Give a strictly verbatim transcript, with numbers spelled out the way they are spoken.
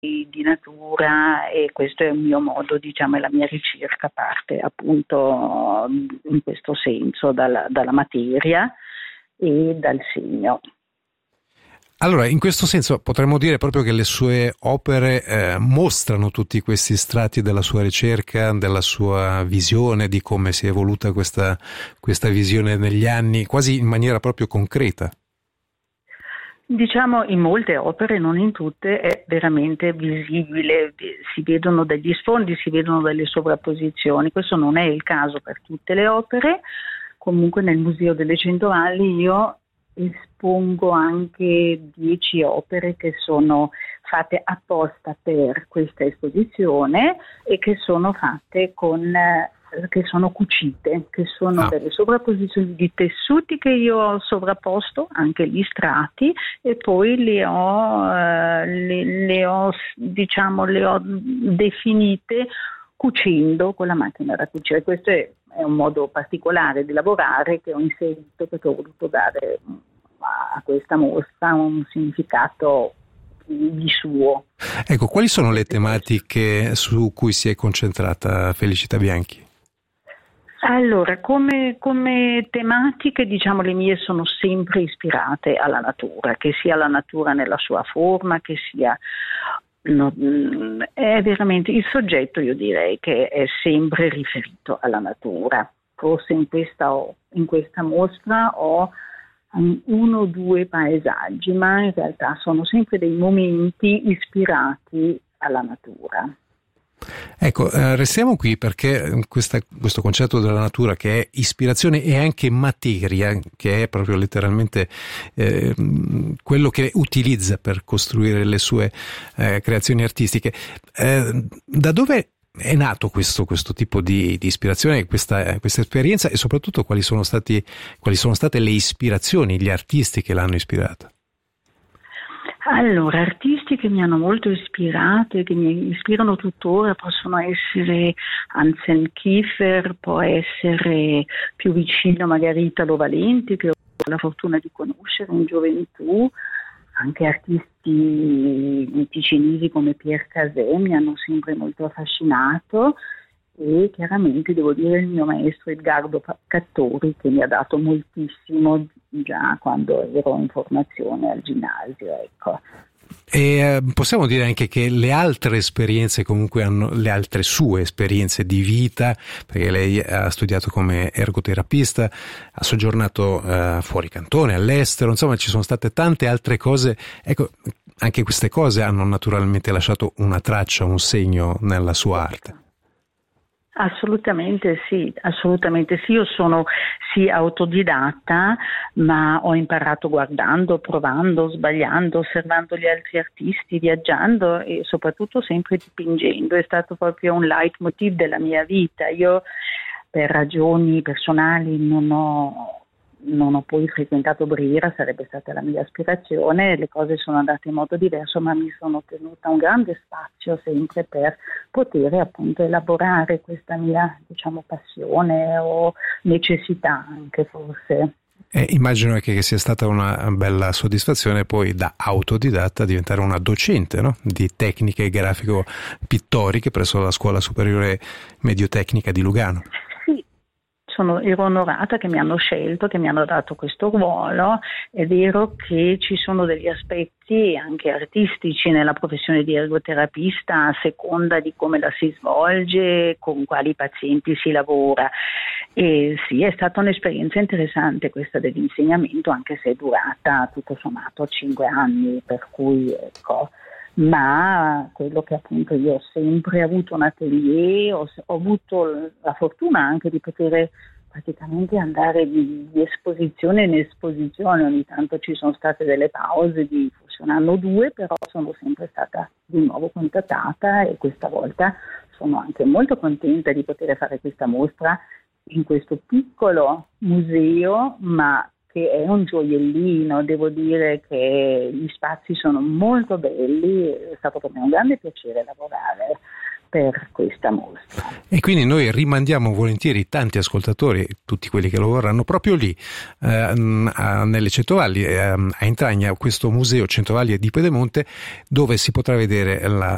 di natura, e questo è il mio modo, diciamo, è la mia ricerca, parte appunto in questo senso dalla, dalla materia e dal segno. Allora, in questo senso potremmo dire proprio che le sue opere eh, mostrano tutti questi strati della sua ricerca, della sua visione, di come si è evoluta questa, questa visione negli anni, quasi in maniera proprio concreta. Diciamo, in molte opere, non in tutte, è veramente visibile, si vedono degli sfondi, si vedono delle sovrapposizioni. Questo non è il caso per tutte le opere. Comunque nel Museo delle Cento Valli io espongo anche dieci opere che sono fatte apposta per questa esposizione e che sono fatte con che sono cucite, che sono ah. delle sovrapposizioni di tessuti che io ho sovrapposto, anche gli strati, e poi le ho, eh, le, le ho diciamo le ho definite cucendo con la macchina da cucire. Questo è, è un modo particolare di lavorare che ho inserito perché ho voluto dare a questa mostra un significato di suo. Ecco, quali sono le tematiche su cui si è concentrata Felicita Bianchi? Allora, come, come tematiche, diciamo, le mie sono sempre ispirate alla natura, che sia la natura nella sua forma, che sia no, è veramente il soggetto, io direi che è sempre riferito alla natura. Forse in questa, in questa mostra ho uno o due paesaggi, ma in realtà sono sempre dei momenti ispirati alla natura. Ecco, eh, restiamo qui perché questa, questo concetto della natura, che è ispirazione e anche materia, che è proprio letteralmente eh, quello che utilizza per costruire le sue eh, creazioni artistiche, eh, da dove è nato questo, questo tipo di, di ispirazione, questa, questa esperienza, e soprattutto quali sono stati, quali sono state le ispirazioni, gli artisti che l'hanno ispirata? Allora, artisti che mi hanno molto ispirato e che mi ispirano tuttora possono essere Anselm Kiefer, può essere più vicino magari Italo Valenti, che ho la fortuna di conoscere in gioventù, anche artisti ticinesi come Pierre Cazet mi hanno sempre molto affascinato, e chiaramente devo dire il mio maestro Edgardo Cattori, che mi ha dato moltissimo già quando ero in formazione al ginnasio, ecco. E eh, possiamo dire anche che le altre esperienze, comunque hanno le altre sue esperienze di vita, perché lei ha studiato come ergoterapista, ha soggiornato eh, fuori cantone, all'estero, insomma ci sono state tante altre cose, ecco, anche queste cose hanno naturalmente lasciato una traccia, un segno nella sua arte. Assolutamente sì, assolutamente sì, io sono sì autodidatta, ma ho imparato guardando, provando, sbagliando, osservando gli altri artisti, viaggiando e soprattutto sempre dipingendo. È stato proprio un leitmotiv della mia vita. Io per ragioni personali non ho non ho poi frequentato Brera, sarebbe stata la mia aspirazione, le cose sono andate in modo diverso, ma mi sono tenuta un grande spazio sempre per poter appunto elaborare questa mia, diciamo, passione o necessità anche forse. Eh, immagino che sia stata una bella soddisfazione poi da autodidatta diventare una docente, no? Di tecniche grafico-pittoriche presso la Scuola Superiore Mediotecnica di Lugano. Sono, ero onorata che mi hanno scelto, che mi hanno dato questo ruolo. È vero che ci sono degli aspetti anche artistici nella professione di ergoterapista a seconda di come la si svolge, con quali pazienti si lavora. E sì, è stata un'esperienza interessante questa dell'insegnamento, anche se è durata tutto sommato cinque anni, per cui ecco. Ma quello che appunto io ho sempre avuto un atelier, ho, ho avuto la fortuna anche di poter praticamente andare di, di esposizione in esposizione, ogni tanto ci sono state delle pause di forse un anno o due, però sono sempre stata di nuovo contattata e questa volta sono anche molto contenta di poter fare questa mostra in questo piccolo museo, ma che è un gioiellino. Devo dire che gli spazi sono molto belli, è stato per me un grande piacere lavorare per questa mostra. E quindi noi rimandiamo volentieri tanti ascoltatori, tutti quelli che lo vorranno, proprio lì, eh, a, nelle Centovalli, eh, a Entragna, questo museo Centovalli di Pedemonte, dove si potrà vedere la